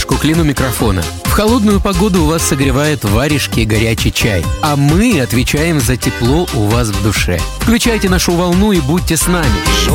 поддержку клину микрофона. В холодную погоду вас согревает варежки и горячий чай, а мы отвечаем за тепло у вас в душе. Включайте нашу волну и будьте с нами.